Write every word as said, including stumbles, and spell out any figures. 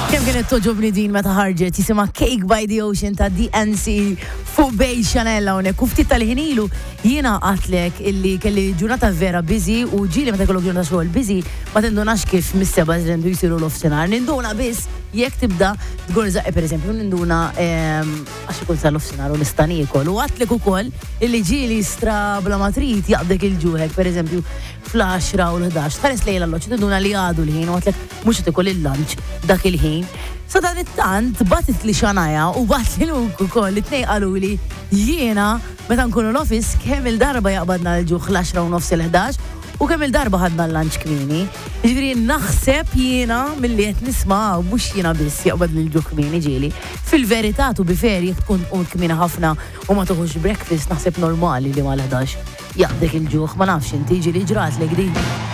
Kem kienet toġobni din meta ħarġet jisima Cake by the Ocean ta' D N C fuq Bej Chanel hawnhekk. U ftit tal-ħinilu jiena għatlek illi kelli ġurnata vera busy u ġieli meta kollok ġurnata xogħol busy ma tindunax kif mis-seba' rendu jsiru l-ofsinhar. Ninduna biss jekk tibda tgur żaqqa pereżempju ninduna għax ikun sal-ofsinhar u nista' niekol. U għatlek ukoll illi ġieli stra bla ma trid jaqdek il-ġuħek pereżempju fl-għaxra u l-ħdax. Tħares lejla l-loċ tinduna li għadu l-ħin u għatlek mhux qed ikol il-lunch dak il-ħin. So dan it-tant batit li xanaja u bat li l-uk ukoll li tnej qaluli jiena meta nkunu l-office kemm il-darba jaqbadna l-ġuħ l-għaxra u nofs il-ħdax u kemm il-darba ħadna l-lunch kmini. Ġifieri naħseb jiena milli qed nisma' mhux jiena biss jaqbad li l-ġuħ kmini ġieli. Fil-verità tu bifer jekk tkun tqum kmini ħafna u ma toħux breakfast naħseb normali li mal-ħdax jaqdek il-ġuħ ma nafx inti ġieli ġrat lek din.